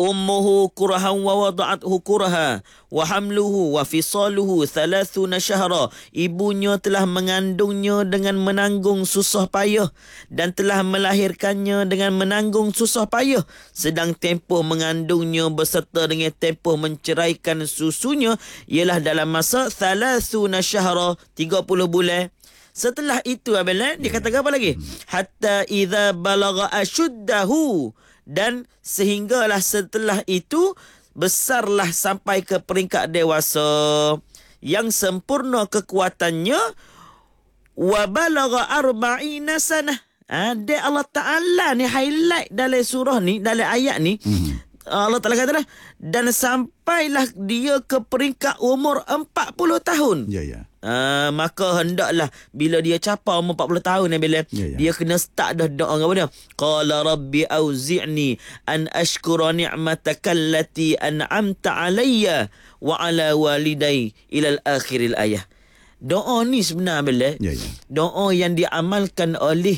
ummuhu kurhan wa wada'athu kurha wa hamluhu wa fisaluhu 30 syahra. Ibunya telah mengandungnya dengan menanggung susah payah dan telah melahirkannya dengan menanggung susah payah, sedang tempoh mengandungnya beserta dengan tempoh menceraikan susunya ialah dalam masa 30 syahra, 30 bulan. Setelah itu apabila dia kata apa lagi? Hatta idza balagha ashuddahu, dan sehinggalah setelah itu besarlah sampai ke peringkat dewasa yang sempurna kekuatannya, wa balagha arba'ina sanah. Ada Allah Ta'ala ni highlight dalam surah ni, dalam ayat ni. Allah Ta'ala kata dah, dan sampailah dia ke peringkat umur 40 tahun. Ya. Maka hendaklah bila dia capai umur 40 tahun ni, bila dia kena start dah doa apa dia? Qala rabbi auzi'ni an ashkura ni'mataka allati an'amta alayya wa ala walidayya ila al-akhiril ayah. Doa ni sebenarnya bila doa yang diamalkan oleh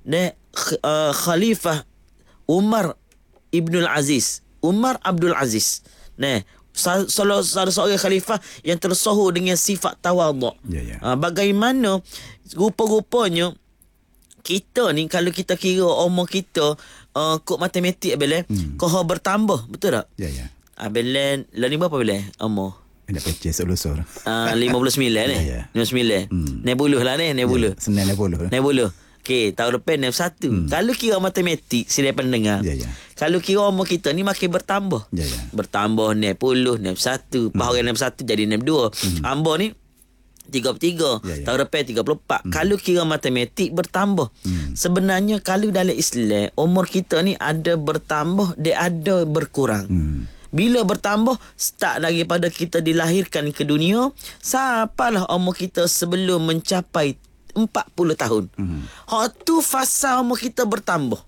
Khalifah Umar Ibnul Aziz, Umar Abdul Aziz. Salah seorang khalifah yang tersohor dengan sifat tawaduk. Bagaimana rupa-rupanya kita ni, kalau kita kira umur kita kod matematik bila kau bertambah, betul tak? Bila lah ni berapa bila umur? Nak pecah selusur. 59 ni. 59. Nebuluh lah ni, nebuluh. Senang nebuluh. Okey, tahun depan 61. Kalau kira matematik, sila pendengar. Kalau kira umur kita ni makin bertambah. Bertambah 60, 61. Pas orang 61 jadi 62. Ambo ni 33. Tahun depan 34. Kalau kira matematik bertambah. Sebenarnya kalau dalam Islam, umur kita ni ada bertambah, dia ada berkurang. Bila bertambah, start daripada kita dilahirkan ke dunia, sampailah umur kita sebelum mencapai 40 tahun. Tu fasa umur kita bertambah.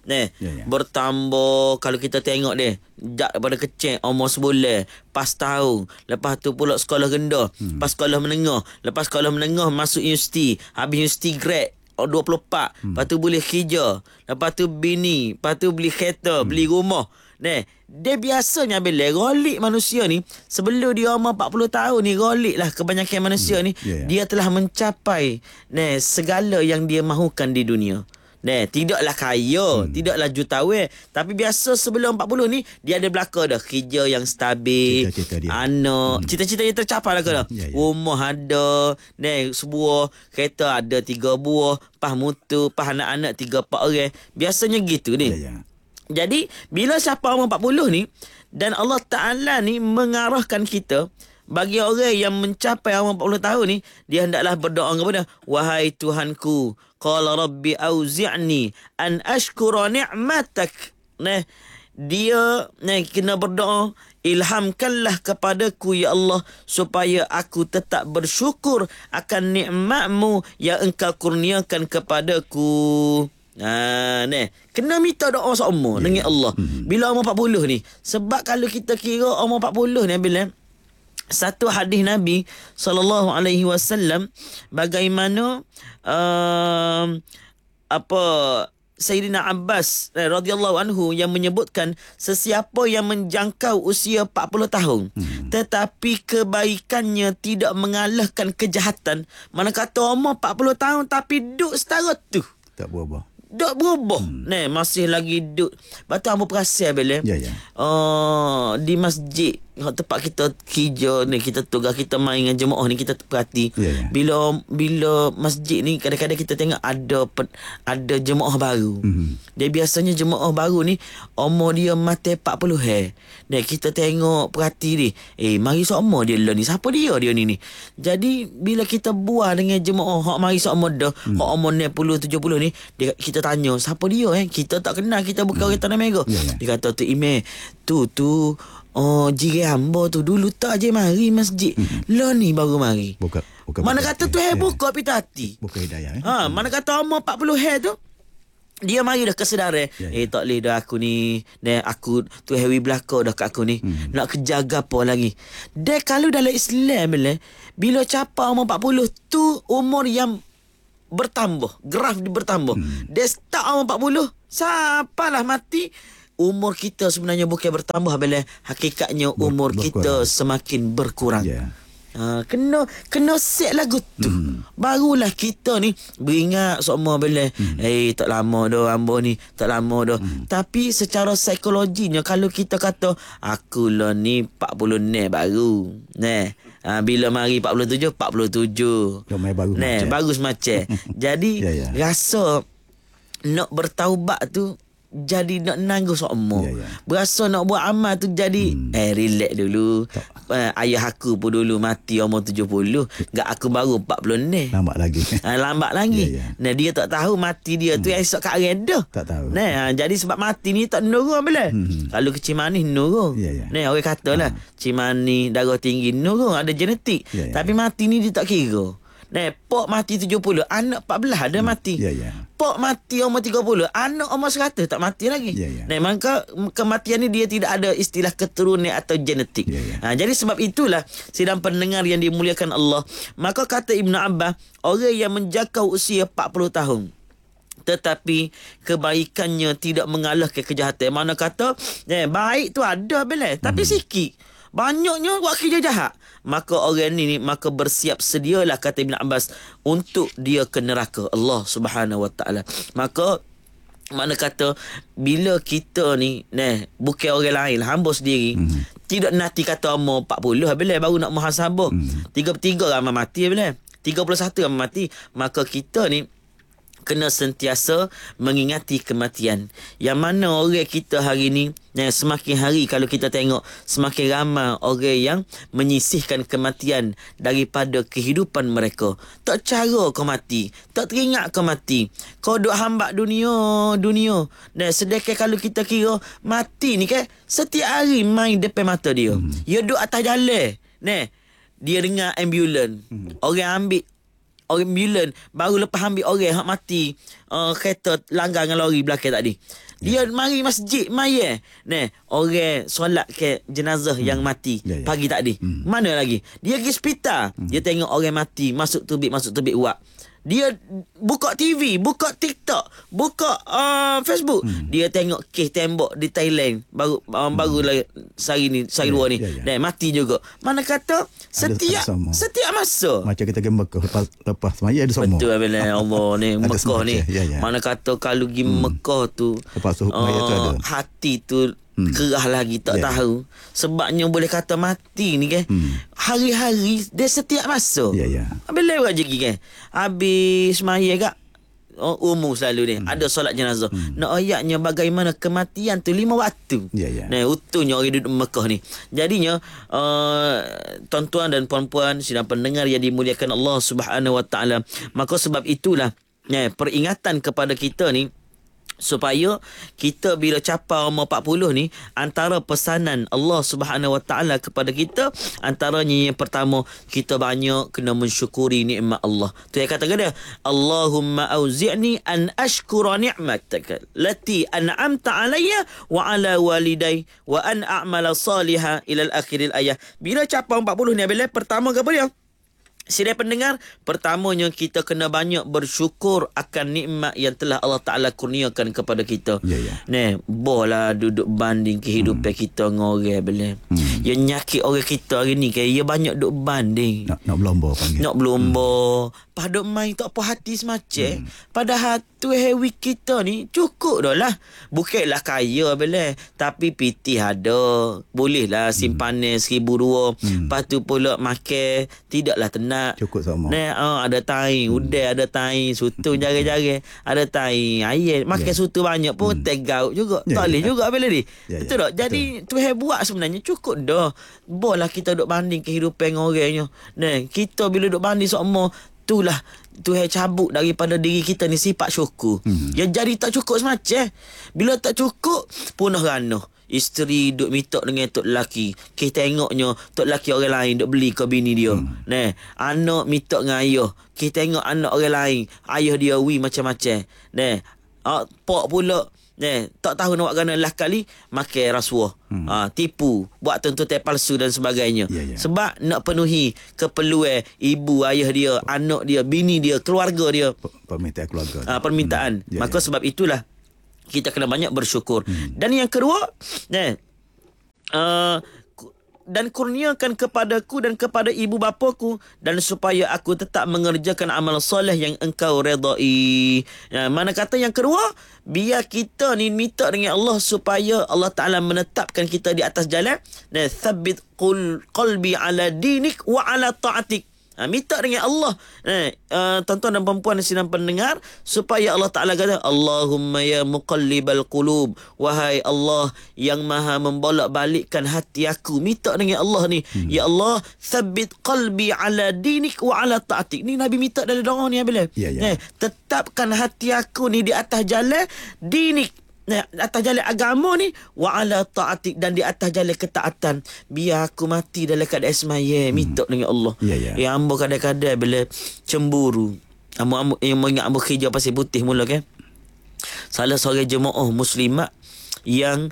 Bertambah. Kalau kita tengok dia, daripada kecil umur sebulan, pas tahun, lepas tu pula sekolah rendah, pas sekolah menengah, lepas sekolah menengah masuk universiti, habis universiti grad 24, lepas tu boleh kerja, lepas tu bini, lepas tu beli kereta, beli rumah. Dia biasanya bila rolik manusia ni, sebelum dia umur 40 tahun ni, rolik lah kebanyakan manusia ni, dia telah mencapai segala yang dia mahukan di dunia. Tidaklah kaya, tidaklah jutawan, tapi biasa sebelum 40 ni dia ada belaka dah, kerja yang stabil, anak, cita-cita dia tercapai lah ke dah. Rumah ada, sebuah kereta ada 3 buah, pas mutu, pas anak-anak 3-4 orang. Biasanya gitu ni. Jadi bila siapa umur 40 ni, dan Allah Ta'ala ni mengarahkan kita, bagi orang yang mencapai umur 40 tahun ni, dia hendaklah berdoa kepada, wahai Tuhanku, qala rabbi auzi'ni an ashkura ni'matak. Dia kena berdoa, ilhamkanlah kepadaku ya Allah, supaya aku tetap bersyukur akan nikmatmu yang engkau kurniakan kepadaku. Kena minta doa seumur dengan Allah bila umur 40 ni. Sebab kalau kita kira umur 40 ni, bila satu hadis Nabi SAW, bagaimana Sayyidina Abbas radhiyallahu anhu yang menyebutkan, sesiapa yang menjangkau usia 40 tahun tetapi kebaikannya tidak mengalahkan kejahatan, mana kata umur 40 tahun tapi duduk setara tu, tak berubah. Tak berubah. Masih lagi duduk. Batu ambo perasan bila di masjid tempat kita kerja ni, kita tugas, kita main dengan jemaah ni, kita perhati bila masjid ni kadang-kadang kita tengok ada jemaah baru. Dia biasanya jemaah baru ni umur dia mati 40 kita tengok perhati dia, mari seumur dia lah ni, siapa dia ni. Jadi bila kita buat dengan jemaah hak mari seumur dah, hak umur 60 70 ni, kita tanya siapa dia, kita tak kenal, kita bukan orang Tanah Merah. Dia kata tu Imeh, tu jiran hamba tu dulu tak je mari masjid. Lah ni baru mari. Bukan mana kata tu buka pita hati. Bukan hidayah. Mana kata umur 40 tu dia mari dah kesedaran. Tak boleh dah aku ni. Aku tu hewi belaka dah kat aku ni. Nak kerja apa lagi. Dia kalau dalam Islam bila capai umur 40 tu umur yang bertambah, graf dia bertambah. Dia start umur 40, sampailah mati umur kita sebenarnya bukan bertambah, bila hakikatnya umur kita semakin berkurang. Ya. Kena set lagu tu. Barulah kita ni beringat semua bila tak lama dah ambo ni, tak lama dah. Tapi secara psikologinya, kalau kita kata aku lah ni 40 ni baru. Bila mari 47 Main baru baru semacam. Jadi rasa nak bertaubat tu jadi nak nanggung semua. Berasa nak buat amal tu jadi relax dulu. Ayah aku pun dulu mati umur 70, gak aku baru 40 ni. Lambat lagi. Lambat lagi. Nah, dia tak tahu mati dia tu esok kat dah. Tak tahu. Nah, jadi sebab mati ni tak nurung bila. Kalau kecil manis nurung. Nah, orang katalah cimani darah tinggi nurung, ada genetik. Tapi mati ni dia tak kira. Pok mati 70, anak 14 ada mati. Pok mati umur 30, anak umur 100 tak mati lagi. Maka kematian ni dia tidak ada istilah keturunan atau genetik. Jadi sebab itulah, sidang pendengar yang dimuliakan Allah, maka kata Ibn Abbas, orang yang menjangkau usia 40 tahun tetapi kebaikannya tidak mengalahkan kejahatan. Mana kata baik tu ada bila, tapi sikit. Banyaknya buat kerja jahat. Maka orang ni maka bersiap sedialah, kata Ibn Abbas, untuk dia ke neraka Allah Subhanahu Wa Taala. Maka mana kata bila kita ni bukan orang lain, hamba sendiri tidak nanti kata umur 40 bila baru nak muhasabah. 33 ramai mati bila, 31 ramai mati. Maka kita ni kena sentiasa mengingati kematian. Yang mana orang kita hari ni, semakin hari kalau kita tengok, semakin ramai orang yang menyisihkan kematian daripada kehidupan mereka. Tak cara kau mati, tak teringat kau mati, kau duk hambak dunia. Sedangkan kalau kita kira mati ni kan setiap hari main depan mata dia. Dia duk atas jalan, dia dengar ambulan, orang ambil ambulan, baru lepas ambil orang hak mati, kereta langgar dengan lori belakang tadi. Dia mari masjid maya. Orang solat ke jenazah yang mati pagi tadi. Mana lagi? Dia pergi hospital, dia tengok orang mati, masuk tubik buat. Dia buka TV, buka TikTok, buka Facebook. Dia tengok kes tembok di Thailand baru sehari dua ni. Mati juga. Mana kata setiap masa. Macam kita pergi Mekah lepas semaya ada semua. Betul bila Allah ni Mekah ni. Mana kata kalau pergi Mekah tu lepas semaya tu ada. Hati tu kerah lagi tak tahu. Sebabnya boleh kata mati ni kan hari-hari dia setiap masa. Bila rezeki kan habis semaya kak umur selalu ni ada solat jenazah. Nak ayatnya bagaimana kematian tu 5 waktu. Utuhnya orang duduk Mekah ni. Jadinya tuan-tuan dan puan-puan sidang pendengar yang dimuliakan Allah Subhanahu Wa Taala, maka sebab itulah peringatan kepada kita ni, supaya kita bila capai umur 40 ni, antara pesanan Allah Subhanahu Wa Taala kepada kita, antaranya yang pertama, kita banyak kena mensyukuri nikmat Allah. Tu yang kata dia, Allahumma auzi'ni an ashkura ni'mataka lati an'amta alayya wa ala waliday wa an a'mala salihah ila al-akhiril ayah. Bila capai 40 ni, bila pertama ke apa dia? Sidang pendengar, pertamanya kita kena banyak bersyukur akan nikmat yang telah Allah Ta'ala kurniakan kepada kita. Boleh duduk banding kehidupan kita dengan orang bila. Yang nyakit orang kita hari ni kan, ia banyak duduk banding. Nak berlomba panggil. Nak berlomba. Padahal main tak puas hati semacam. Padahal tu hewi kita ni cukup dah lah. Bukanlah kaya bila, tapi pitih ada. Bolehlah simpanan 1,200. Lepas tu pula makan tidaklah tenang. Cukup sama. Ada tahi udang, ada tahi sutu jari-jari, ada tahi ayam. Makan sutu banyak pun tegaut juga. Tak boleh juga bila ni. Betul tak? Jadi tu buat sebenarnya cukup dah. Boleh kita duk banding kehidupan orangnya. Kita bila duk banding semua, itulah Tuhan cabut daripada diri kita ni sifat syukur. Yang jadi tak cukup semacam. Bila tak cukup, punah ranah. Isteri duk minta dengan tok lelaki. Kita tengoknya tok lelaki orang lain duk beli ke bini dia. Anak minta dengan ayah. Kita tengok anak orang lain, ayah dia macam-macam. Pak pula tak tahu nak buat gana lah kali makan rasuah, tipu, buat tuntutan palsu dan sebagainya. Sebab nak penuhi keperluan ibu, ayah dia, anak dia, bini dia, keluarga dia, permintaan keluarga. Permintaan. Maka sebab itulah Kita kena banyak bersyukur. Dan yang kedua, dan kurniakan kepadaku dan kepada ibu bapaku, dan supaya aku tetap mengerjakan amal soleh yang engkau redai. Mana kata yang kedua, biar kita ni minta dengan Allah supaya Allah Ta'ala menetapkan kita di atas jalan. Thabbit qalbi ala dinik wa ala ta'atik. Minta dengan Allah, tuan-tuan dan perempuan yang sedang pendengar, supaya Allah Ta'ala kata, Allahumma ya muqallibal qulub, wahai Allah yang maha membolak-balikkan hati aku. Minta dengan Allah ni, ya Allah, thabbit qalbi ala dinik wa ala ta'atik. Ni Nabi minta dalam doa ni, tetapkan hati aku ni di atas jalan dinik, atas jalan agama ni, wa ala ta'atik, dan di atas jalan ketaatan. Biar aku mati dalam keadaan semaya. Minta dengan Allah. Ambo kadang-kadang bila cemburu, ambo ingat ambo kerja Pasir Putih mula kan. Salah seorang jemaah muslimat yang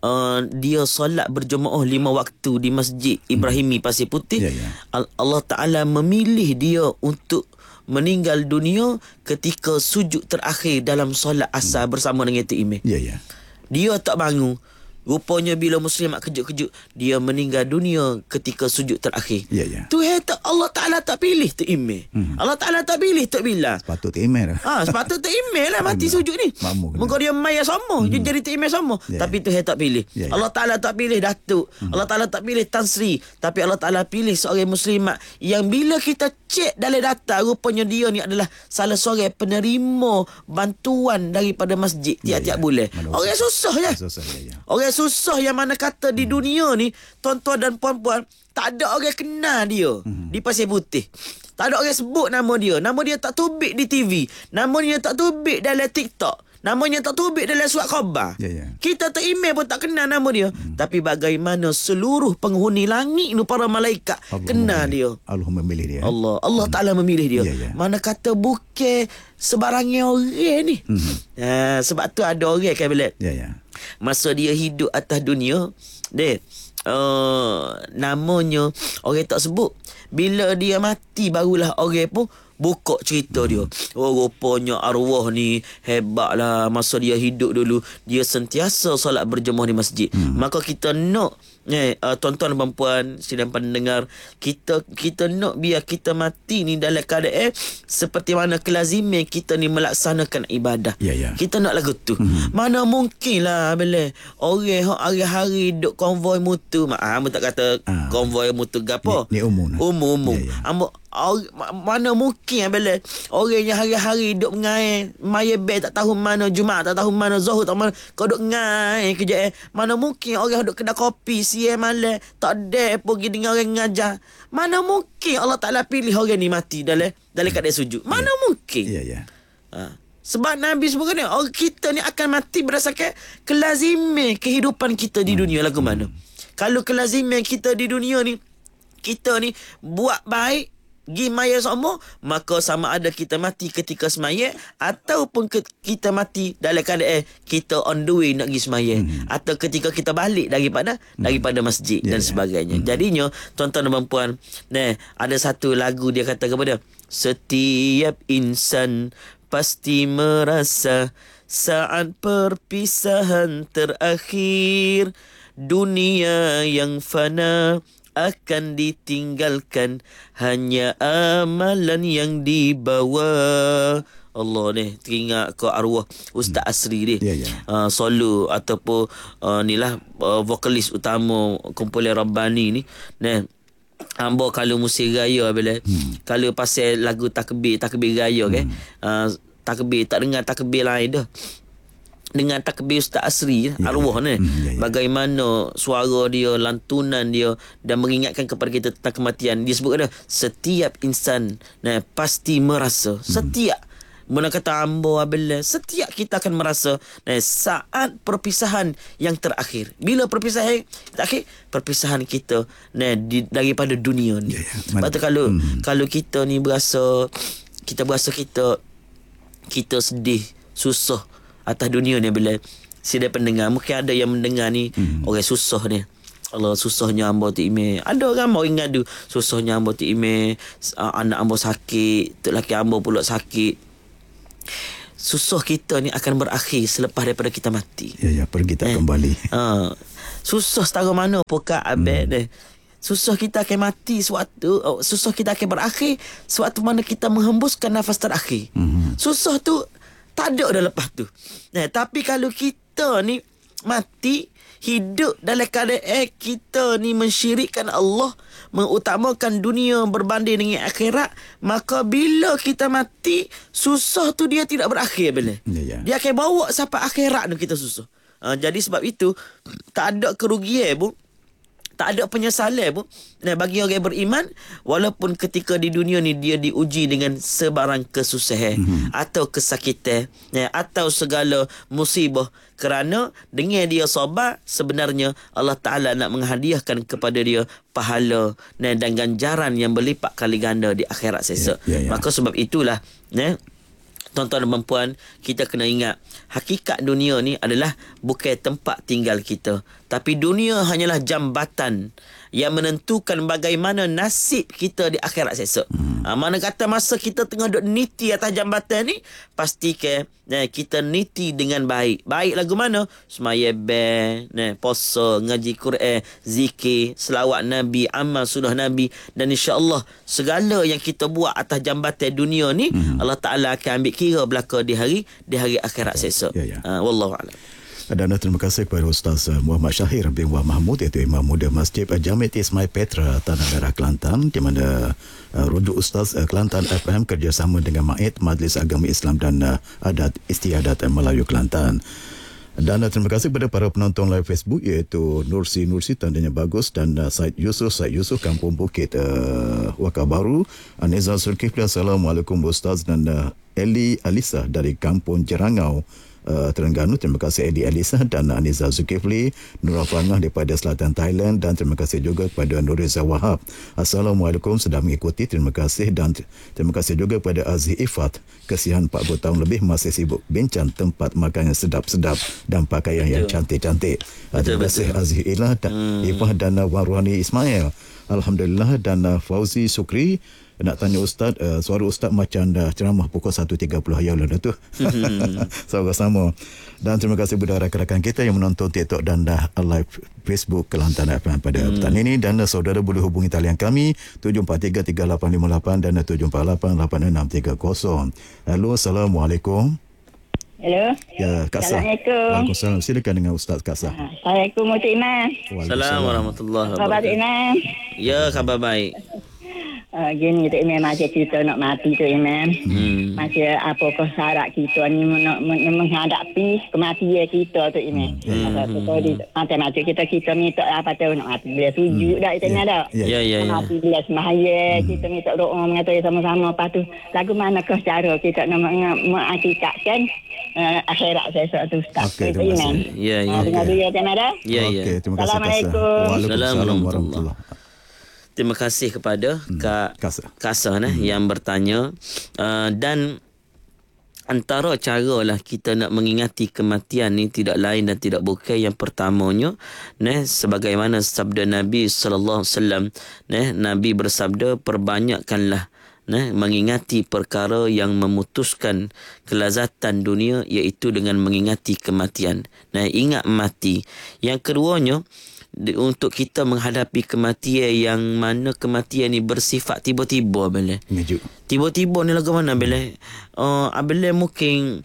dia solat berjemaah 5 waktu di Masjid Ibrahimi Pasir Putih. Allah Ta'ala memilih dia untuk meninggal dunia ketika sujud terakhir dalam solat asar bersama dengan Tok Imeh. Dia tak bangun. Rupanya bila muslimat kejut-kejut, dia meninggal dunia ketika sujud terakhir. Tu Allah Ta'ala tak pilih Tok Imeh. Allah Ta'ala tak pilih Tok Bilal. Sepatut Tok Imeh lah. Sepatut Tok Imeh lah mati sujud ni. Moga dia maya sama, dia jadi Tok Imeh sama. Tapi Tuhan tak pilih. Allah Ta'ala tak pilih Datuk. Allah Ta'ala tak pilih Tan Sri. Tapi Allah Ta'ala pilih seorang muslimat yang bila kita cek dalam data, rupanya dia ni adalah salah seorang penerima bantuan daripada masjid tiap-tiap bulan. Orang susah je. Orang susah yang mana kata di dunia ni, tuan-tuan dan puan-puan, tak ada orang kenal dia di Pasir Putih. Tak ada orang sebut nama dia. Nama dia tak tubik di TV. Nama dia tak tubik dalam TikTok. Namanya tak tubik dalam surat khabar. Kita tak email pun tak kenal nama dia. Tapi bagaimana seluruh penghuni langit ni, para malaikat kenal dia. Allah memilih dia. Allah Ta'ala memilih dia. Mana kata bukan sebarangnya orang ni. Sebab tu ada orang kan bila masa dia hidup atas dunia, namanya orang tak sebut. Bila dia mati barulah orang pun buka cerita dia. Rupanya arwah ni hebat lah. Masa dia hidup dulu, dia sentiasa solat berjemaah di masjid. Maka kita nak tuan-tuan dan perempuan sedang pendengar, kita nak biar kita mati ni dalam keadaan seperti mana kelaziman kita ni melaksanakan ibadah. Kita nak lagu tu. Mana mungkin lah bila orang hari-hari duk konvoi mutu. Maaf tak kata konvoi mutu gapo. Ni umum. Mana mungkin bila orang yang hari-hari duk mengai maya bel tak tahu mana Jumaat, tak tahu mana Zuhur, tak mana kau duk ngai kerja. Mana mungkin orang duk kedai kopi siang malam tak ada pergi dengan orang ngajar. Mana mungkin Allah Ta'ala pilih orang ni mati dalam keadaan sujud. Mana mungkin. Sebab Nabi sebut kan, orang kita ni akan mati berdasarkan kelaziman kehidupan kita di dunia lagu mana. Kalau kelaziman kita di dunia ni, kita ni buat baik, pergi maya sama, maka sama ada kita mati ketika semaya ataupun kita mati dalam keadaan kita on the way nak pergi semaya, atau ketika kita balik daripada masjid dan sebagainya. Jadinya tuan-tuan dan puan, ada satu lagu dia kata kepada, setiap insan pasti merasa saat perpisahan terakhir, dunia yang fana akan ditinggalkan, hanya amalan yang dibawa. Allah ni teringat ke arwah Ustaz Asri ni. Solo ataupun inilah vokalis utama kumpulan Rabbani ni. Ambo kalau musim raya bila kalau pasal lagu takbir raya kan. Takbir tak dengar takbir lain dah. Dengan takbir Ustaz Asri arwah ni, bagaimana suara dia, lantunan dia, dan mengingatkan kepada kita tentang kematian. Dia sebut kata setiap insan pasti merasa, setiap mana kata ambo abel, setiap kita akan merasa saat perpisahan yang terakhir. Bila perpisahan terakhir, perpisahan kita daripada dunia ni. Sebab tu kalau kita ni berasa kita sedih, susah atas dunia ni, bila sida pendengar, mungkin ada yang mendengar ni orang susah ni. Allah, susahnya hamba Tok Imeh. Ada orang mau ngadu, susahnya hamba Tok Imeh, anak hamba sakit, tok laki hamba pula sakit. susah kita ni akan berakhir selepas daripada kita mati. Ya, pergi tak kembali. Susah setara mana pun Kak Abel deh. Susah kita akan mati sewaktu, susah kita akan berakhir sewaktu mana kita menghembuskan nafas terakhir. Susah tu tak ada dah lepas tu. Tapi kalau kita ni mati, hidup dalam keadaan kita ni mensyirikkan Allah, mengutamakan dunia berbanding dengan akhirat, maka bila kita mati, susah tu dia tidak berakhir bila. Dia akan bawa sampai akhirat tu kita susah. Jadi sebab itu tak ada kerugian pun, tak ada penyesalan pun bagi orang yang beriman, walaupun ketika di dunia ni dia diuji dengan sebarang kesusahan atau kesakitan atau segala musibah, kerana dengan dia sabar, sebenarnya Allah Ta'ala nak menghadiahkan kepada dia pahala dan ganjaran yang berlipat kali ganda di akhirat sesok. Maka sebab itulah tuan-tuan dan puan, kita kena ingat hakikat dunia ni adalah bukan tempat tinggal kita, tapi dunia hanyalah jambatan yang menentukan bagaimana nasib kita di akhirat esok. Mana kata masa kita tengah duduk niti atas jambatan ni, pastikan kita niti dengan baik. Baik lagu mana? Semaya puasa, ngaji Quran, zikir, selawat Nabi, amal sunnah Nabi, dan insya-Allah segala yang kita buat atas jambatan dunia ni Allah Taala akan ambil kira belaka di hari akhirat esok. Wallahu a'lam. Dan terima kasih kepada Ustaz Muhammad Syahir bin Wah Mahmud, iaitu Imam Muda Masjid Jamiat Ismail Petra, Tanah Merah, Kelantan, di mana rujuk Ustaz Kelantan FM kerjasama dengan MAID, Majlis Agama Islam dan Adat Istiadat Melayu Kelantan. Dan terima kasih kepada para penonton live Facebook, iaitu Nursi tandanya bagus, dan Said Yusuf Kampung Bukit Wakar Baru, Anizal Zulkifli, Assalamualaikum Ustaz, dan Eli Alisa dari Kampung Jerangau, Terengganu. Terima kasih Eli Alisa dan Anizal Zulkifli. Nurul Fangah daripada Selatan Thailand, dan terima kasih juga kepada Nuriza Wahab. Assalamualaikum, sedang mengikuti, terima kasih. Dan terima kasih juga kepada Aziz Ifat, kesian 40 tahun lebih masih sibuk bincang tempat makan yang sedap-sedap dan pakaian yang cantik-cantik. Terima kasih Aziz Ilah dan Ifat dan Warwani Ismail. Alhamdulillah. Dan Fauzi Sukri nak tanya Ustaz, suara Ustaz macam dah ceramah pukul 1.30 ayat lah tu. Sama-sama. Dan terima kasih kepada rakan-rakan kita yang menonton TikTok dan dah live Facebook Kelantan FM pada petang ini. Dan saudara boleh hubungi talian kami 743-3858 dan 748-8630. Halo, Assalamualaikum. Hello. Ya, Kak Sah. Assalamualaikum. Waalaikumsalam. Silakan dengan Ustaz Kak Sah. Assalamualaikum Cik Imam. Assalamualaikum warahmatullahi Khabar Cik Imam? Ya, khabar baik. Gini Cik Imam, macam kita nak mati tu Imam. Macam apakah syarat kita ni menghadapi kematian kita tu Imam. Macam kita minta apa tu nak mati bila sujud dah kita ni ada. Ya. Mati bila sembahyang, kita minta doa mengatakan sama-sama. Lepas tu lagu manakah cara kita nak mengakikatkan akhirat saya tu Ustaz. Okey, terima kasih. Ya. Dengar dulu ya Cik Imam. Ya. Okey, terima kasih Kak Sah. Assalamualaikum. Waalaikumsalam warahmatullahi. Terima kasih kepada Kak Kasa yang bertanya. Dan antara cara lah kita nak mengingati kematian ni tidak lain dan tidak bukan, yang pertamanya sebagaimana sabda Nabi sallallahu alaihi wasallam, Nabi bersabda, perbanyakkanlah mengingati perkara yang memutuskan kelazatan dunia, iaitu dengan mengingati kematian. Ingat mati. Yang keduanya, untuk kita menghadapi kematian yang mana kematian ni bersifat tiba-tiba bila. Tiba-tiba ni lagu mana bila? Bila mungkin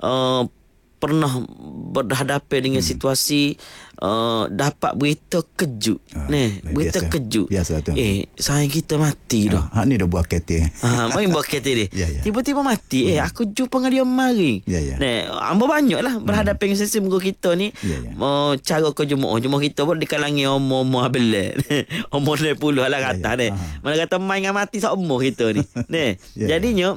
pernah berhadapan dengan situasi dapat berita kejut. Berita biasa, kejut. Biasa tu. Sayang kita mati dah. Hak ni dah buat kereta. Main buat kereta dia. Ya. Tiba-tiba mati. Aku jumpa dengan dia mari. Ya. Ambo banyaklah berhadapan dengan sesi muka kita ni. Cara ke jemaah kita pun dikalangi umur abel. Umur 20 lah kata ni. Mana kata main dengan mati sak umur kita ni. Jadinya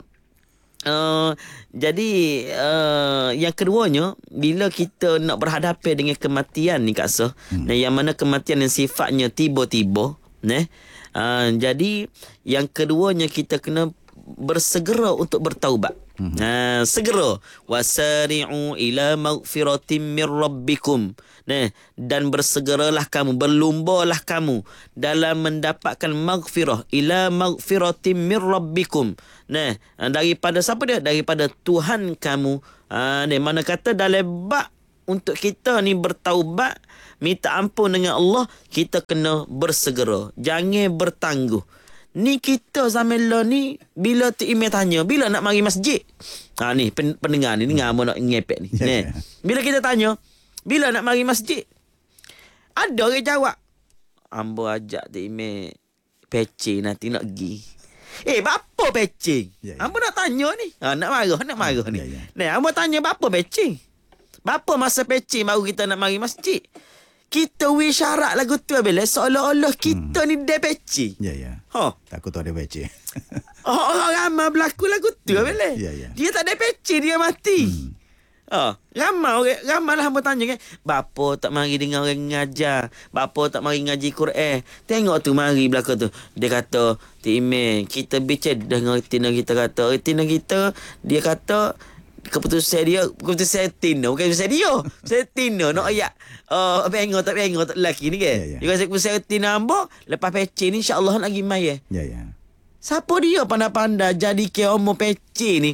yang keduanya, bila kita nak berhadapan dengan kematian ni Kak Sah, yang mana kematian yang sifatnya tiba-tiba, jadi yang keduanya kita kena bersegera untuk bertaubat. Segera. Wasari'u ila maghfiratin min rabbikum. Dan bersegeralah kamu, berlumbalah kamu dalam mendapatkan maghfirah, ila maghfiratin min rabbikum. Daripada siapa dia? Daripada Tuhan kamu. Mana kata dalam bab untuk kita ni bertaubat, minta ampun dengan Allah, kita kena bersegera, jangan bertangguh. Ni kita zaman lah ni, bila tu email tanya, bila nak mari masjid? Ni pendengar ni ngamo nak ngepek ni. Bila kita tanya, bila nak mari masjid? Ada orang jawab, ambo ajak tu email pecing nanti nak pergi. Bapa pecing? Ambo nak tanya ni. Nak marah ni. Ambo tanya bapa pecing? Bapa masa pecing baru kita nak mari masjid? Kita syarat lagu tu bila seolah-olah kita ni dia pecing. Takut tak ada pecing. Orang ramai berlaku lagu tu bila. Dia tak ada pecing, dia mati. Ramai lah hamba tanya kan, bapa tak mari dengar orang ngajar, bapa tak mari ngaji Quran. Tengok tu mari belakang tu. Dia kata, Timeh, kita bicara dengan retina kita, kata retina kita, dia kata keputusan Tino, bukan keputusan dia. Saya Tino nak ayat bengok tak lelaki ni kan. Dia kata keputusan Tino hamba, lepas pecing ni insya-Allah lagi mai. Siapa dia pandai-pandai jadi ke homo pecing ni?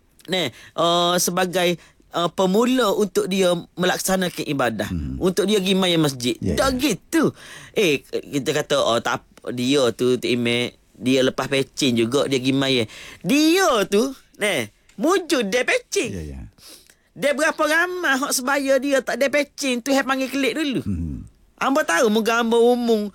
Sebagai pemula untuk dia melaksanakan ibadah, untuk dia pergi maya masjid. Tak gitu. Kita kata tak dia tu Ime, dia lepas pecing juga dia pergi maya. Dia tu mujud dia pecing. Dia berapa ramai hak sebaya dia tak ada pecing tu, panggil kelik dulu. Hamba tahu muka hamba umum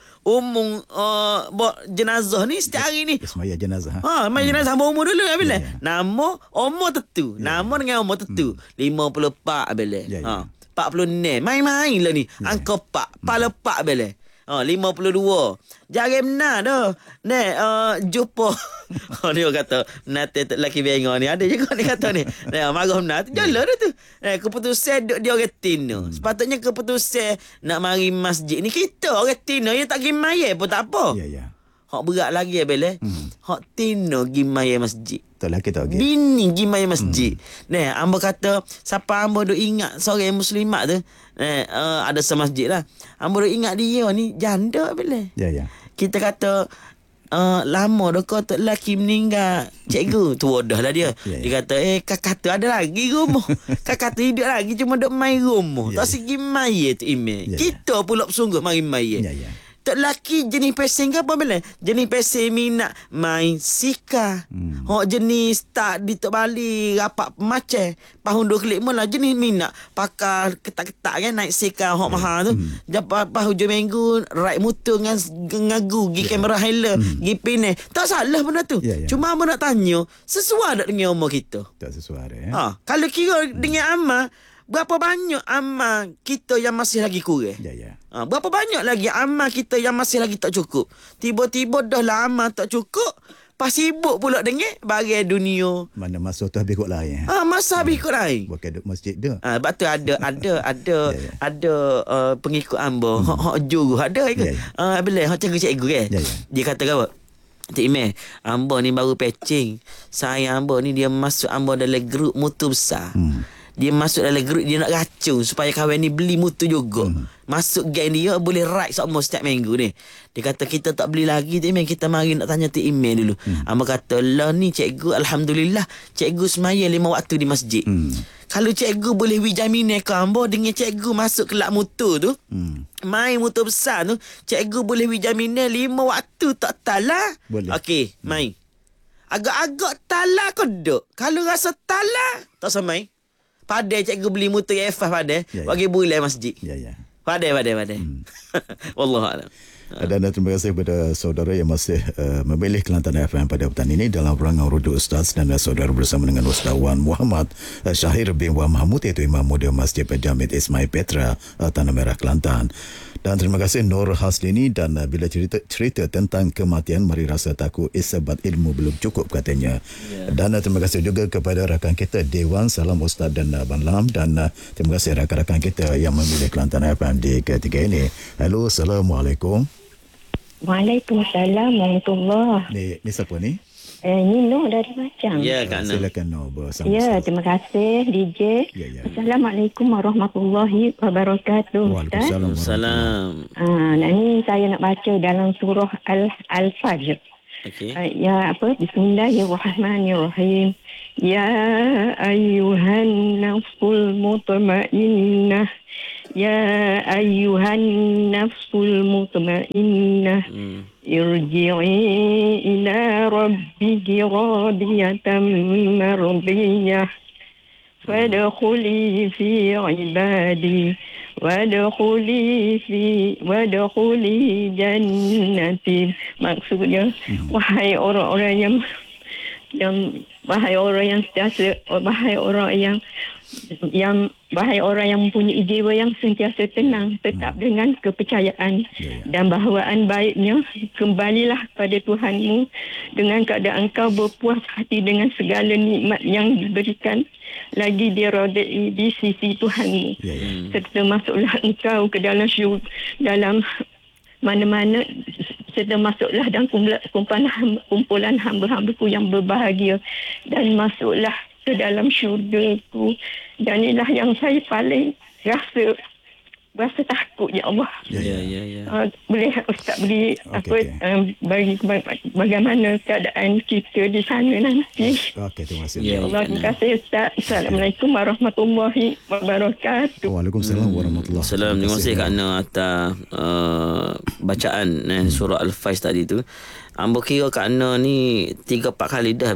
buat jenazah ni setiap hari ni. Semaya jenazah. Semaya jenazah hamba umur dulu bila. Nama umur tentu. Nama dengan umur tentu. 54 bila. 46. Main-main lah ni. Angka 4. Pala 4 bila. 52. Jangan benar dah. Jumpa. Dia kata, nanti lelaki bengong ni. Ada juga ni kata ni. Marah benar. Jalan dah tu. Keputusan dia orang Tino. Sepatutnya keputusan nak mari masjid ni, kita orang Tino yang tak pergi maya pun tak apa. Hak berat lagi bila. Hak Tino pergi maya masjid. Tak kita pergi. Bini pergi maya masjid. Hamba kata, siapa hamba duk ingat seorang muslimat tu, ada semasjid lah. Hamba duk ingat dia ni janda bila. Kita kata, lama dah kau tak lelaki meninggal, cikgu. Tua dah lah dia. Dia kata, kakak tu ada lagi rumah. Kakak tu hidup lagi, cuma duk main rumah. Tak segi maya tu email. Kita pula bersungguh mari maya. Tak lelaki jenis pesing ke apa bila? Jenis pesing minat main sika. Jenis tak di Tok Bali rapat macam pahun 2 klik mula jenis minat pakai ketak-ketak kan naik sika hok mahal tu. Lepas hujung minggu raik motor dengan ngagu gi kamera hela gi pine. Tak salah benda tu. Cuma hamba nak tanya, sesuai tak dengan umur kita? Tak sesuai kalau kira dengan amal, berapa banyak amal kita yang masih lagi kurang? Berapa banyak lagi amal kita yang masih lagi tak cukup? Tiba-tiba dah lah amal tak cukup, pas sibuk pula dengan barang dunia. Mana masa tu habis kot lain. Masa habis kot lain. Bukan duduk masjid dia. Sebab tu ada pengikut hamba. Hak juru ada ke? Bila hak cikgu-cikgu kan? Dia kata apa? Tok Imeh, hamba ni baru pecing. Saya hamba ni dia masuk hamba dalam grup mutu besar. Dia masuk dalam grup, dia nak racun supaya kawan ni beli mutu juga. Masuk geng dia boleh ride sama setiap minggu ni. Dia kata kita tak beli lagi tu Imeh, kita mari nak tanya Tok Imeh dulu. Hamba kata lah ni cikgu, alhamdulillah cikgu semaya 5 waktu di masjid. Kalau cikgu boleh wijamine ke hamba dengan cikgu masuk kelab mutu tu, main mutu besar tu, cikgu boleh wijamine 5 waktu tak talah. Okey, main. Agak-agak talah kau duk. Kalau rasa talah tak samai. Padai cikgu beli motor F5 padai bagi bulan masjid. Padai. Wallahualam. Dan terima kasih kepada saudara yang masih memilih Kelantan FM pada petang ini dalam rancangan Rujuk Ustaz, dan saudara bersama dengan Ustaz Wan Muhammad Syahir bin Wan Mahmud, iaitu Imam Muda Masjid Jamiat Ismail Petra, Tanah Merah, Kelantan. Dan terima kasih Nur Haslini. Dan bila cerita tentang kematian, mari rasa takut sebab ilmu belum cukup, katanya. Dan terima kasih juga kepada rakan kita Dewan Salam Ustaz dan Abang Lam. Dan terima kasih rakan-rakan kita yang memilih Kelantan FM di ketiga ini. Halo, Assalamualaikum. Waalaikumsalam warahmatullahi. Ni siapa ni? Nino dari Macang. Ya, Kak Noh. Silakan Noh bersama Ya, Ustaz. terima kasih DJ. Ya. Assalamualaikum warahmatullahi wabarakatuh. Ustaz. Waalaikumsalam. Salam. Ini saya nak baca dalam surah Al-Fajr. Okey. Bismillahirrahmanirrahim. Ya ayyuhan nafsul mutmainnah. Ya ayyuhan nafsul mutmainnah. Irji'i ila rabbiki radiyatan mardiyah. Fadkhuli fi ibadi. Wadkhuli jannati. Maksudnya wahai orang-orang yang mempunyai jiwa yang sentiasa tenang, tetap dengan kepercayaan dan bahawaan baiknya, kembalilah pada Tuhanmu dengan keadaan engkau berpuas hati dengan segala nikmat yang diberikan, lagi dirodai di sisi Tuhanmu. Serta masuklah engkau ke dalam dalam mana-mana, serta masuklah dalam kumpulan hamba-hambaku yang berbahagia, dan masuklah ke dalam syurgaku. Dan inilah yang saya paling rasa takut, ya Allah. Ya. Boleh Ustaz beri bagi bagaimana keadaan kita di sana nanti. Okey, terima kasih. Ya. Allah, terima kasih Ustaz. Assalamualaikum warahmatullahi wabarakatuh. Waalaikumsalam warahmatullahi Salam. Terima kasih Kak Noh atas bacaan surah Al-Fajr tadi tu. Ambo kira Kak Noh ni 3-4 kali dah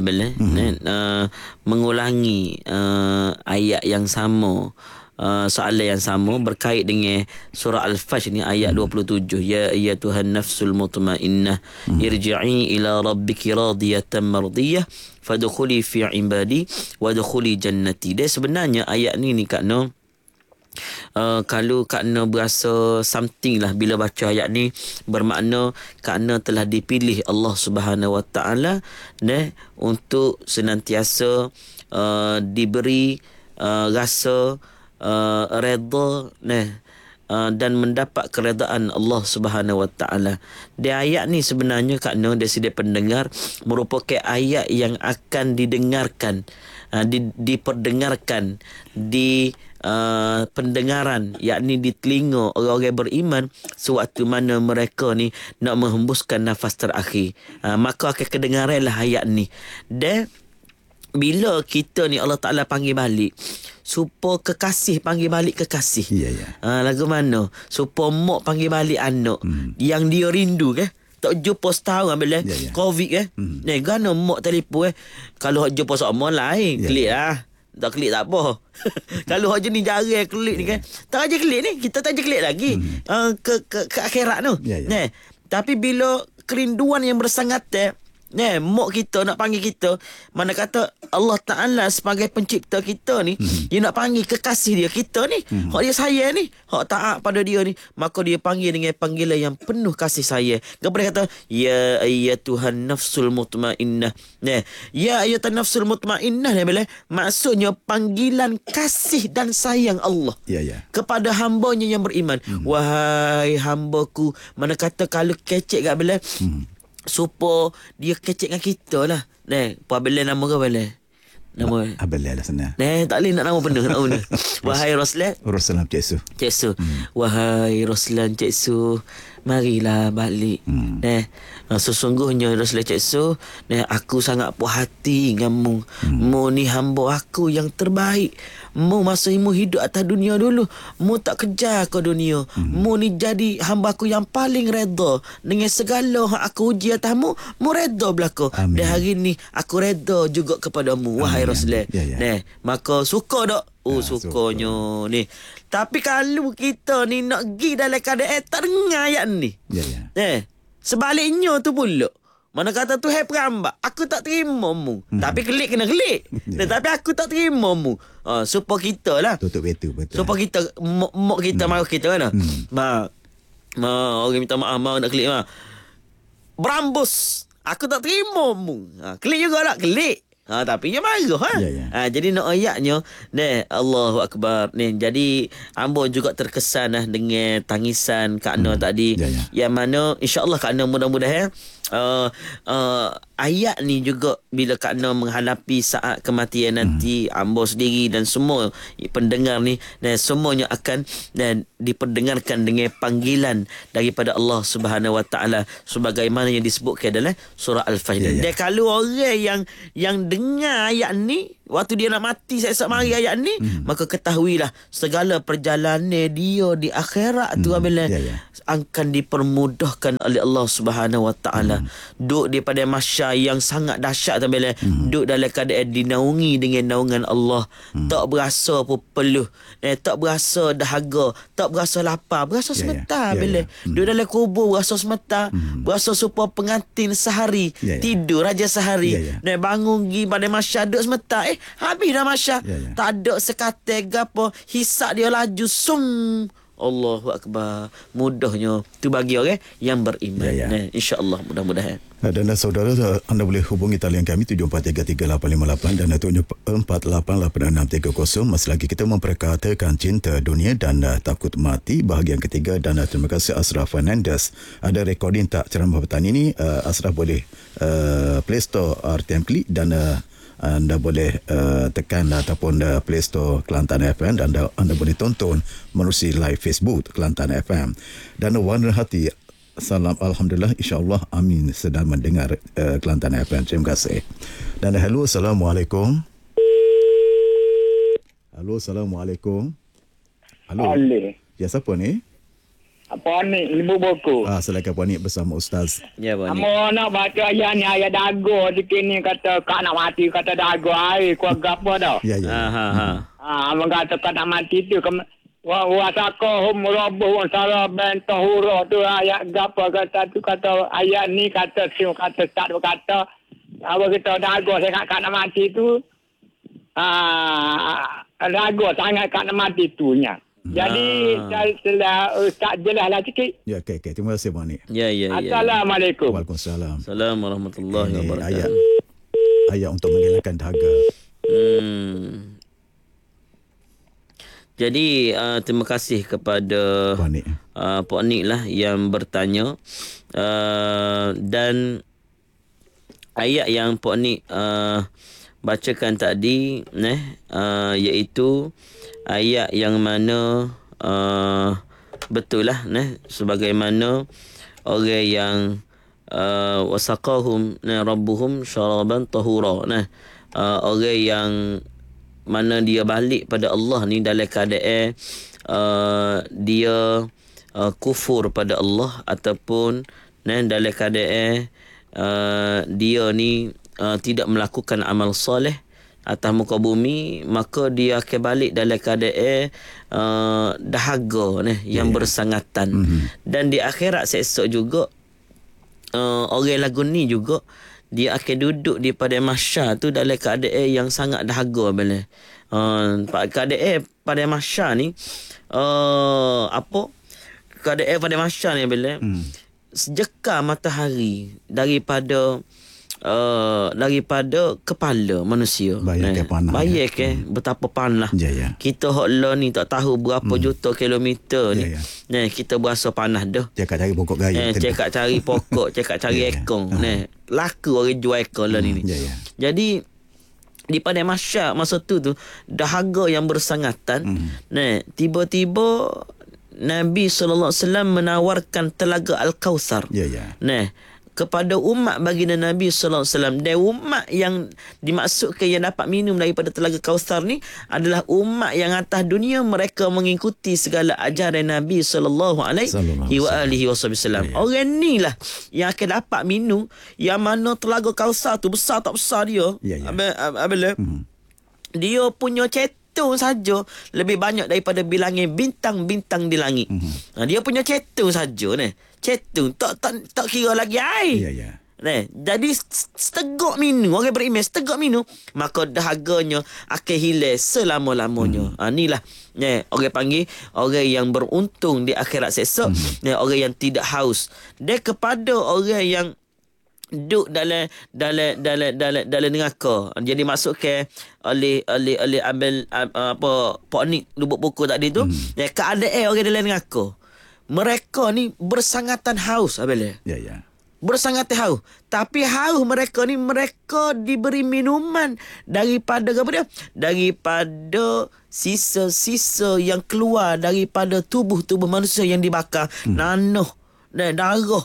mengulangi ayat yang sama, soalan yang sama berkait dengan surah Al-Fajr ni, ayat 27. Ya ayyatuhan nafsul mutmainnah irji'i ila rabbiki radiyatan mardiyah fadkhuli fi ibadi wadkhuli jannati. Dia sebenarnya ayat ni Kak Noh, kalau Kak Noh berasa something lah bila baca ayat ni, bermakna Kak Noh telah dipilih Allah Subhanahu Wa Taala untuk senantiasa diberi rasa redha dan mendapat keredaan Allah Subhanahu Wa Taala. Di ayat ni sebenarnya Kak Noh, dari segi pendengar, merupakan ayat yang akan didengarkan, diperdengarkan di pendengaran, yakni di telinga orang-orang beriman sewaktu mana mereka ni nak menghembuskan nafas terakhir. Maka akan kedengaranlah ayat ni. Dan bila kita ni Allah Ta'ala panggil balik, supaya kekasih panggil balik kekasih. Lagu mana? Supaya mak panggil balik anak yang dia rindu ke? Tak jumpa setahun ambil COVID ke? Gana mak telefon kalau jumpa sama lain, klik lah. Tak klik tak apa. Kalau hak jenis jarang klik ni kan, tak aja klik ni, kita tak aja klik lagi ke akhirat tu. Tapi bila kerinduan yang bersangatan, mak kita nak panggil kita, mana kata Allah Ta'ala sebagai pencipta kita ni, dia nak panggil kekasih dia, kita ni, hak dia sayang ni, hak taat pada dia ni, maka dia panggil dengan panggilan yang penuh kasih sayang. Kemudian kata ya ayyatuhan nafsul mutmainnah. Ya ayyatuhan nafsul mutmainnah ni bila maksudnya panggilan kasih dan sayang Allah kepada hambanya yang beriman. Wahai hambaku, mana kata kalau kecek kat bila supaya dia kecek dengan kita lah. Apabila nama ke bila? Nama Abel lah sana. tak boleh nak nama penuh, nak penuh. Wahai Rasulullah Cik Su. Wahai Rasulullah Cik Su, marilah balik. Sesungguhnya Rasulullah Cik Su, aku sangat puas hati denganmu. Mu ni hamba aku yang terbaik. Mu masa mu hidup atas dunia dulu, mu tak kejar ke dunia. Mu ni jadi hamba aku yang paling redha dengan segala hak aku uji atasmu. Mu redha belaka. Dan hari ni aku redha juga kepadamu, wahai Rasulullah. Maka suka tak? Sukanya ni. Tapi kalau kita ni nak pergi dalam keadaan tak dengar ayat ni, sebaliknya tu pula, mana kata tu perambak, aku tak terima mu. Tapi klik kena klik. Tapi aku tak terima mu. Supaya kita lah tutup itu betul. Supaya kita mak kita marah kita kan. Orang minta maaf, nak klik berambus. Aku tak terima mu. Klik juga lah, klik. Tapi dia marah jadi nak ayatnya Allahu Akbar ni. Jadi ambo juga terkesan dengan tangisan Kak Noh tadi yang mana insya-Allah Kak Noh mudah-mudahan ayat ni juga bila Kak Noh menghadapi saat kematian nanti, ambo sendiri dan semua pendengar ni dan semuanya akan diperdengarkan dengan panggilan daripada Allah Subhanahu Wa Taala sebagaimana yang disebutkan dalam surah Al-Fajr. Dan kalau orang yang dengar ayat ni waktu dia nak mati esok mari ayat ni, maka ketahuilah segala perjalanan dia di akhirat tu apabila akan dipermudahkan oleh Allah Subhanahu Wa Taala. Duduk di pada mahsyar yang sangat dahsyat apabila duduk dalam keadaan dinaungi dengan naungan Allah. Tak berasa pun peluh, tak berasa dahaga, tak berasa lapar, berasa sebentar bila duduk dalam kubur berasa sebentar, berasa supaya pengantin sehari, tidur raja sehari, bangun pergi pada mahsyar duduk sebentar, habis dah mahsyar. Tak ada sekate gapo, hisap dia laju sung. Allahu Akbar. Mudahnya tu bagi orang yang beriman. InsyaAllah mudah-mudahan. Dan saudara, anda boleh hubungi talian kami 7433-858 dan tunjuk 488630. Masih lagi kita memperkatakan cinta dunia dan takut mati bahagian ketiga. Dan terima kasih Ashraf Fernandez. Ada recording tak ceramah petang ini, Ashraf boleh Play Store RTM Klik dan anda boleh tekan ataupun Play Store Kelantan FM dan anda boleh tonton menerusi live Facebook Kelantan FM. Dan warna hati, salam Alhamdulillah, insyaAllah, amin, sedang mendengar Kelantan FM. Terima kasih. Dan hello, Assalamualaikum. Halo, Assalamualaikum. Halo. Ya, siapa ni? Apa ni? Ibu buku. Silakan Puan Nik bersama Ustaz. Ya, Puan Nik. Amo nak baca ayat ni, ayat dago di kini kata kak nak mati, kata dago air keluarga apa dah. Ya. Amo kata kak nak mati tu wa sakohum rabbuhum sara ben tahura tu ayat gapo kata tu, kata ayat ni kata siu kata tak kata apa kita dago saya kak nak mati tu. Dago sangat kak nak mati tu nya. Jadi setelah Ustaz jelaslah sikit. Ya, okey. Terima kasih Puan Nik. Ya. Assalamualaikum. Waalaikumsalam. Assalamualaikum warahmatullahi wabarakatuh. Ayat untuk menghilangkan dahaga. Jadi terima kasih kepada Puan Nik lah yang bertanya. Dan ayat yang Puan Nik bacakan tadi iaitu ayat yang mana betul lah sebagaimana orang yang wasaqahum rabbuhum syaraban tahura, orang yang mana dia balik pada Allah ni dalam keadaan dia kufur pada Allah ataupun dalam keadaan dia ni tidak melakukan amal soleh atas muka bumi, maka dia akan balik dalam keadaan dahaga yang bersangatan. Dan di akhirat esok juga orang lagu ni juga dia akan duduk di pada mahsyar tu dalam keadaan yang sangat dahaga bila. Keadaan pada mahsyar ni keadaan pada mahsyar ni bila sejekar matahari daripada kepala manusia. Bayar betapa panas. Kita hok lah ni tak tahu berapa juta kilometer ni. Kita berasa panas dah. Cakap cari pokok gaya. Cakap cari pokok, cakap cari ekong. Laku orang jual ekong lah ni. Jadi di pada mahsyar masa tu dahaga yang bersangatan. Tiba-tiba Nabi SAW menawarkan telaga Al-Kautsar. Kepada umat baginda Nabi SAW. Dan umat yang dimaksudkan yang dapat minum daripada telaga Kautsar ni adalah umat yang atas dunia mereka mengikuti segala ajaran Nabi SAW. Orang ni lah yang akan dapat minum, yang mana telaga Kautsar tu besar tak besar dia. Dia punya cetung saja lebih banyak daripada bilangan bintang-bintang di langit. Dia punya cetung saja cetung tak kira lagi air. Jadi seteguk minum, orang beriman seteguk minum, maka dahaganya akan hilang selama-lamanya. Inilah orang panggil orang yang beruntung di akhirat esok. Orang yang tidak haus. Dan kepada orang yang duduk dalam neraka. Jadi masuk ke oleh ambil apa poknik lubuk pokok tadi tu. Ya, keadaan orang dalam neraka. Mereka ni bersangatan haus abang. Ya. Bersangatan haus. Tapi haus mereka ni, mereka diberi minuman daripada apa dia? Daripada sisa-sisa yang keluar daripada tubuh manusia yang dibakar. Nanah dan darah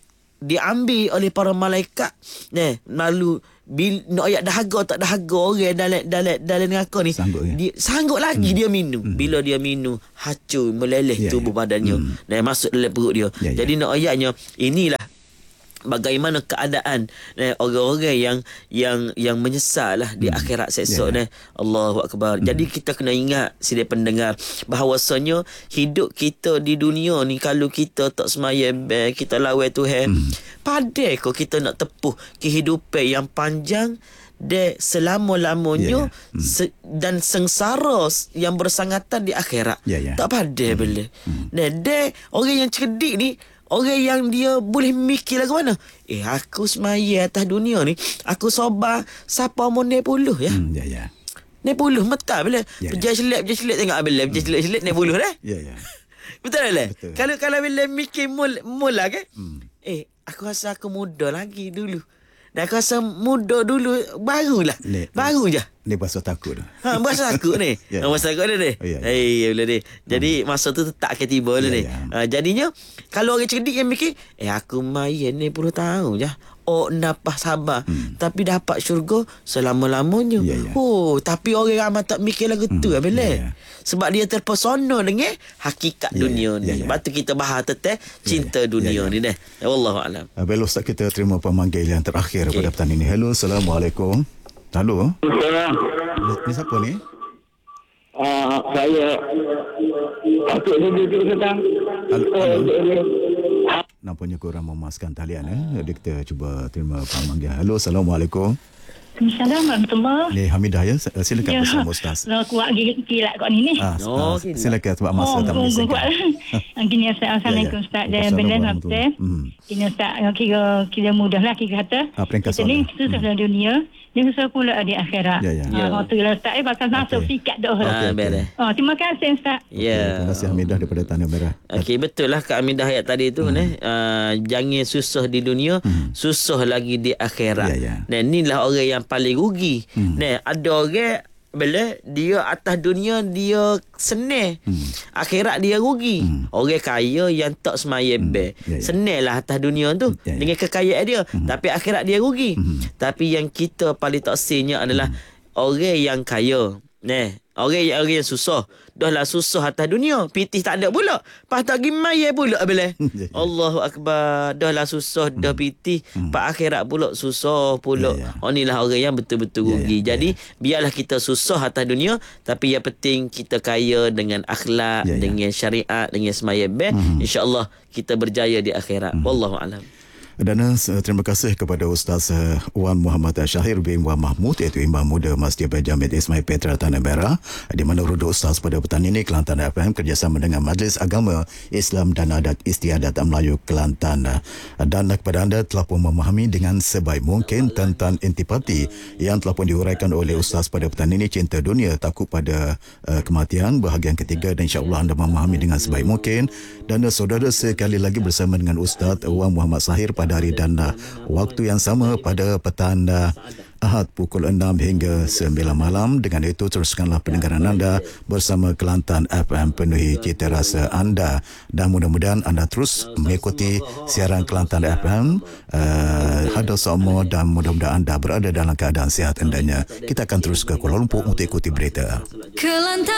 diambil oleh para malaikat. Lalu nak ayat dahaga tak dahaga orang dalam neraka ni sanggup lagi dia minum. Bila dia minum, hacur meleleh tubuh badannya dan masuk dalam perut dia. Jadi nak ayatnya inilah bagaimana keadaan orang-orang yang menyesal lah di akhirat esok ni. Allahu akbar. Jadi kita kena ingat sini pendengar bahawasanya hidup kita di dunia ni, kalau kita tak sembahyang, kita lawan Tuhan, pandai kau kita nak tepuh kehidupan yang panjang de selama-lamanya dan sengsara yang bersangatan di akhirat. Tak pandai boleh. De orang yang cerdik ni, orang yang dia boleh mikir lagu mana. Aku semaya atas dunia ni, aku sabar siapa mau 90 ya. 90 mata bila. Pejah selip tengok bila. Pejah selip 90 dah. Betul tak? Kalau bila mikir mula kan. Aku rasa aku muda lagi dulu. Dan aku rasa muda dulu barulah. Baru je. Ni bahasa takut. Bahasa takut ni. Bahasa takut ni. Bila ni. Jadi masa tu tak akan tiba ni. Jadinya kalau orang cerdik yang mikir, aku main ni 10 tahun je. Napas sabar. Tapi dapat syurga selama-lamanya. Tapi orang ramai tak mikir lagu tu bila. Sebab dia terpesona dengan hakikat dunia ni. Sebab tu kita bahas tentang cinta dunia ni dah. Wallahualam. Baik Ustaz, kita terima pemanggilan terakhir pada petang ini. Hello, Assalamualaikum. Halo. Ni siapa ni? Saya Datuk Sudi sedang. Nampaknya korang memuaskan talian. Kita cuba terima pemanggilan. Halo, Assalamualaikum. Assalamualaikum warahmatullahi. Ni Hamidah ya. Silakan bersama Ustaz. Kuat kilat kat ni. Silakan sebab masa tak boleh singkat. Gini Assalamualaikum Ustaz. Dan benar betul. Ini Ustaz kira mudahlah kita kata. Kita ni susah dalam dunia, ni susah pula di akhirat. Waktu Ustaz pasal masuk sikat dah. Terima kasih Ustaz. Terima kasih Hamidah daripada Tanah Merah. Okey, betul lah Kak Hamidah ayat tadi tu jangan susah di dunia, susah lagi di akhirat. Dan inilah orang yang paling rugi. Ada orang bila dia atas dunia dia senang, akhirat dia rugi. Orang kaya yang tak semayang senang lah atas dunia tu dengan kekayaan dia, tapi akhirat dia rugi. Tapi yang kita paling tak senang adalah orang yang kaya. Orang yang susah, dah lah susah atas dunia, pitih tak ada pula, pas tak pergi mayat pula bila. Allahu akbar, dah lah susah dah pitih, pas akhirat pula susah pula. Inilah orang yang betul-betul rugi. Jadi biarlah kita susah atas dunia, tapi yang penting kita kaya dengan akhlak, dengan syariat, dengan semayang. InsyaAllah kita berjaya di akhirat. Wallahu alam. Dan terima kasih kepada Ustaz Wan Muhammad Syahir bin Wan Mahmud, iaitu Imam Muda Masjid Jamiat Ismail Petra Tanah Merah, di mana rudu Ustaz pada petang ini Kelantan FM kerjasama dengan Majlis Agama Islam dan Adat Istiadat Melayu Kelantan. Dan kepada anda telah pun memahami dengan sebaik mungkin tentang intipati yang telah pun diuraikan oleh Ustaz pada petang ini, cinta dunia, takut pada kematian, bahagian ketiga, dan insya-Allah anda memahami dengan sebaik mungkin. Dan saudara sekali lagi bersama dengan Ustaz Wan Muhammad Syahir pada hari dan waktu yang sama pada petang Ahad pukul 6 hingga 9 malam. Dengan itu teruskanlah pendengaran anda bersama Kelantan FM, penuhi cita rasa anda, dan mudah-mudahan anda terus mengikuti siaran Kelantan FM ada semua, dan mudah-mudahan anda berada dalam keadaan sihat endanya. Kita akan terus ke Kuala Lumpur untuk ikuti berita. Kelantan.